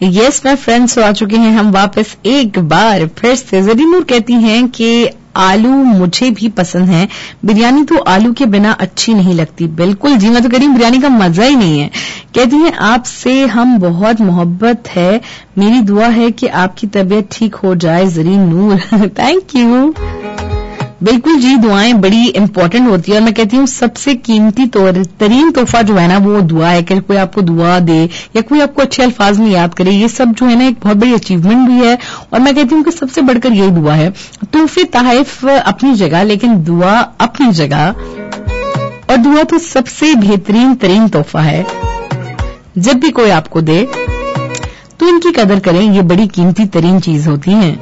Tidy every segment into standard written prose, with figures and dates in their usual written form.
Yes my friends, आ चुके हैं हम वापस एक बार फिर से। जरी नूर कहती हैं कि आलू मुझे भी पसंद है, बिरयानी तो आलू के बिना अच्छी नहीं लगती। बिल्कुल जी, मैं तो कह रही हूं बिरयानी का मजा ही नहीं है। कहती हैं आपसे हम बहुत मोहब्बत है, मेरी दुआ है कि आपकी तबीयत ठीक हो जाए जरी नूर। Thank you. बिल्कुल जी, दुआएं बड़ी इंपॉर्टेंट होती है और मैं कहती हूँ सबसे कीमती तरीन तोहफा जो है ना वो दुआ है कि कोई आपको दुआ दे या कोई आपको अच्छे अल्फाज में याद करे। ये सब जो है ना एक बहुत बड़ी अचीवमेंट भी है और मैं कहती हूँ कि सबसे बढ़कर यही दुआ है। तोहफे तहफ अपनी जगह, लेकिन दुआ अपनी जगह, और दुआ तो सबसे बेहतरीन तरीन तोहफा है। जब भी कोई आपको दे तो इनकी कदर करें, ये बड़ी कीमती तरीन चीज होती है।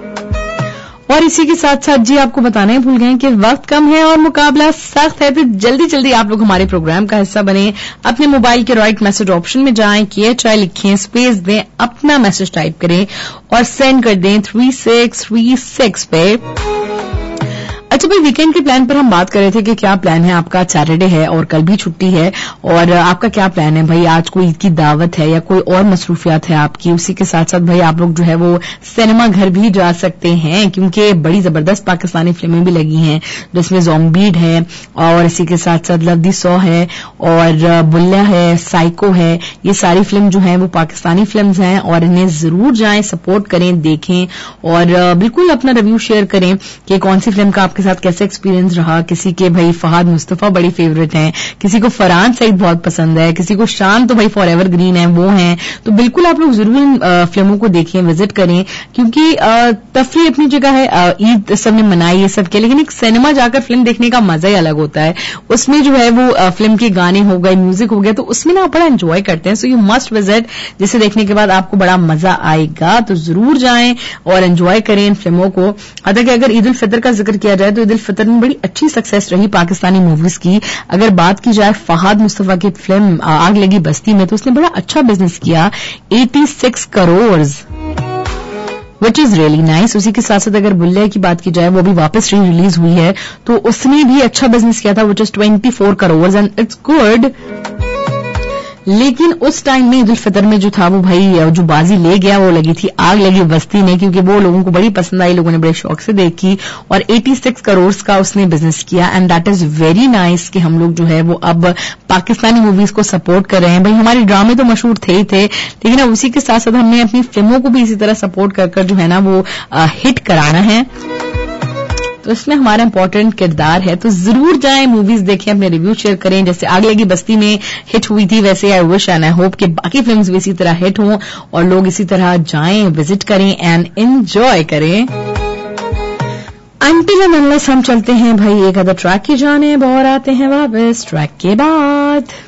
और इसी के साथ साथ जी आपको बताना ही भूल गए कि वक्त कम है और मुकाबला सख्त है, तो जल्दी जल्दी आप लोग हमारे प्रोग्राम का हिस्सा बने। अपने मोबाइल के राइट मैसेज ऑप्शन में जाएं, KHI लिखें, स्पेस दें, अपना मैसेज टाइप करें और सेंड कर दें 3636 पे। अच्छा भाई, वीकेंड के प्लान पर हम बात कर रहे थे कि क्या प्लान है आपका। सैटरडे है और कल भी छुट्टी है, और आपका क्या प्लान है भाई? आज कोई ईद की दावत है या कोई और मसरूफियात है आपकी? उसी के साथ साथ भाई आप लोग जो है वो सिनेमा घर भी जा सकते हैं, क्योंकि बड़ी जबरदस्त पाकिस्तानी फिल्में भी लगी हैं जिसमें ज़ॉम्बीड है और इसी के साथ साथ लव दी सॉ है और बुल्ला है, साइको है। ये सारी फिल्म जो है वो पाकिस्तानी फिल्म्स हैं और इन्हें जरूर जाएं, सपोर्ट करें, देखें और बिल्कुल अपना रिव्यू शेयर करें कि कौन सी फिल्म का आपके साथ कैसे एक्सपीरियंस रहा। किसी के भाई फहद मुस्तफा बड़ी फेवरेट हैं, किसी को फरहान सईद बहुत पसंद है, किसी को शान तो भाई फॉर एवर ग्रीन है वो हैं। तो बिल्कुल आप लोग जरूर इन फिल्मों को देखें, विजिट करें, क्योंकि तफरीह अपनी जगह है, ईद सबने मनाई ये सब के, लेकिन एक सिनेमा जाकर फिल्म देखने का मजा ही अलग होता है। उसमें जो है वो फिल्म के गाने हो गए, म्यूजिक हो गया, तो उसमें ना बड़ा एंजॉय करते हैं। सो यू मस्ट विजिट, जिसे देखने के बाद आपको बड़ा मजा आएगा। तो जरूर जाएं और एंजॉय करें इन फिल्मों को। हालांकि अगर ईद उल फितर का जिक्र किया जाए तो ईद उल फितर में बड़ी अच्छी सक्सेस रही पाकिस्तानी मूवीज की। अगर बात की जाए फहद मुस्तफा की फिल्म आग लगी बस्ती में, तो उसने बड़ा अच्छा बिजनेस किया, 86 crore, which is really nice. उसी के साथ साथ अगर बुल्ले की बात की जाए, वो भी वापस री रिलीज हुई है, तो उसने भी अच्छा बिजनेस किया था, which is 24 crore and it's good. लेकिन उस टाइम में ईद उल फितर में जो था वो भाई जो बाजी ले गया वो लगी थी आग लगी बस्ती में, क्योंकि वो लोगों को बड़ी पसंद आई, लोगों ने बड़े शौक से देखी और 86 करोड़ का उसने बिजनेस किया। And that is very nice कि हम लोग जो है वो अब पाकिस्तानी मूवीज को सपोर्ट कर रहे हैं। भाई हमारे ड्रामे तो मशहूर थे ही थे, लेकिन अब उसी के साथ साथ हमने अपनी फिल्मों को भी इसी तरह सपोर्ट कर कर जो है ना वो हिट कराना है। तो इसमें हमारा इंपॉर्टेंट किरदार है। तो जरूर जाएं, मूवीज देखें, अपने रिव्यू शेयर करें। जैसे आग लगी बस्ती में हिट हुई थी, वैसे I wish and I hope कि बाकी फिल्म्स भी इसी तरह हिट हों और लोग इसी तरह जाएं, विजिट करें एंड एंजॉय करें। अनटिल एंड अनलेस हम चलते हैं भाई एक आधा ट्रैक की जानिब और आते हैं वापस ट्रैक के बाद।